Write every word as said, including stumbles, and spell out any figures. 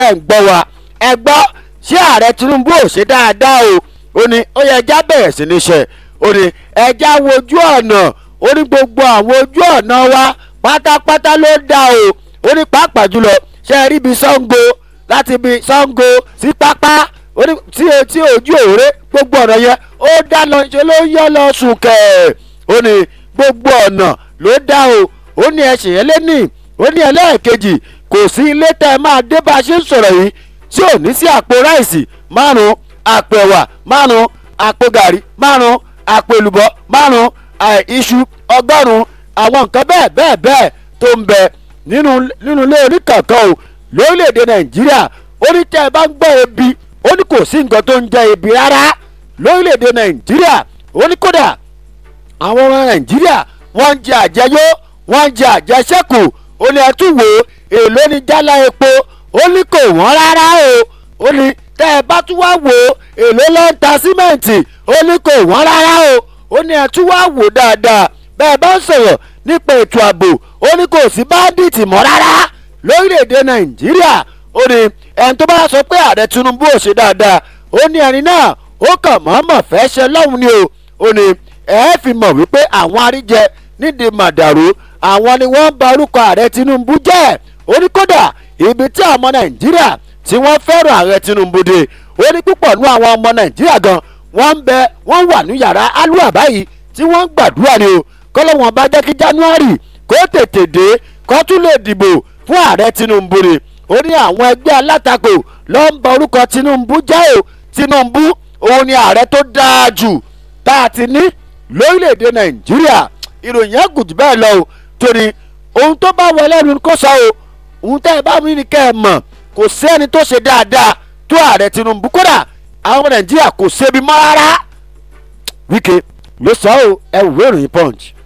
ẹ̀ ń gbọ́ wa ẹ gbọ́ ṣé ààrẹ Tinubu ò ṣe dáadáa o ó ní ó yẹ ẹja bẹ̀rẹ̀ sí ní ṣe ó ní ẹja wojú ọ̀nà ó ní gbogbo àwọn ojú ọ̀nà wa pátápátá ló dá o ó ní pàápàá jùlọ ṣe rí ibi Ṣàngó láti ibi Ṣàngó sí pápá ó ní tí etí ojú òré gbogbo ọ̀nà yẹn ó dá lọ ṣe ló yọ lọ sùn kẹ̀ ó ní gbogbo ọ̀nà ló dá o ó ní ẹ̀sìn yẹn lẹ́nìí ó ní ẹlẹ́ẹ̀kejì kò sí ilé tẹ́ ẹ máa dé bá a ṣe ń sọ̀rọ̀ yìí tí ò ní sí àpò ráìsì márùn-ún àpò ẹ̀wà márùn-ún àpò gàrí márùn-ún àpò èlùbọ́ márùn-ún iṣu ọgọ́rùn-ún àwọn nǹkan bẹ́ẹ̀ bẹ́ẹ̀ bẹ́ẹ̀ tó ń bẹ nínú nínú ilé oníkànkan o lórílẹ̀‐èdè Nàìjíríà ó ní tẹ́ ẹ bá ń gbọ́ ebi ó ní kò sí nǹkan tó ń jẹ ebi rárá lórílẹ̀‐èdè Nàìjíríà ó ní kódà àwọn ọmọ Nàìjíríà wọ́n ń jẹ àjẹyó wọ́n ń jẹ àjẹṣẹ́kù ó ní ẹ tún wò ó èló ni jálá epo ó ní kò wọ́n rárá o ó ní tẹ́ ẹ bá tún wá wò ó èló ló ń ta símẹ́ǹtì ó ní kò wọ́n rárá o ó ní ẹ tún wá wò dáadáa bẹ́ẹ̀ bá ń sọ̀rọ̀ nípa ètò ààbò ó ní kò sí báńdíìtì mọ́ rárá lórílẹ̀‐èdè Nàìjíríà ó ní ẹni tó bá sọ pé ààrẹ Tinubu ò ṣe dáadáa ó ní ẹni náà ó kàn mọ̀ọ́mọ̀ fẹ́ ṣe lọ́hùn ni o ó ní ẹ fi mọ̀ wípé àwọn àríjẹ nídìí màdàrú àwọn ni wọ́n ń ba orúkọ ààrẹ Tinubu jẹ́ ó ní kódà ibi tí àwọn ọmọ Nàìjíríà tí wọ́n fẹ́ràn ààrẹ Tinubu dé ó ní púpọ̀ nú àwọn ọmọ Nàìjíríà gan wọ́n ń bẹ wọ́n wà ní yàrá alúwà báyìí tí wọ́n ń gbàdúrà ni o kọ́lọ́wọ́n bá jẹ́ kí January kó tètè dé kó tún lè dìbò fún ààrẹ Tinubu ni ó ní àwọn ẹgbẹ́ alátakò ló ń ba orúkọ Tinubu jẹ́ o Tinubu òun ni ààrẹ tó dáa jù tá a ti ní lórílẹ̀‐èdè Nàìjíríà ìròyìn ẹ̀ gùn jù bẹ́ẹ̀ lọ o torí ohun tó bá wọlé ẹnu kó sọ o ohun tẹ́ ẹ bá mi ní kẹ́ ẹ mọ̀ kò sí ẹni tó ṣe dáadáa tó ààrẹ Tinubu kódà àwọn ọmọ Nàìjíríà kò ṣebi mọ́ rárá Wike ló sọ ọ́ ẹ wò ìròyìn Punch.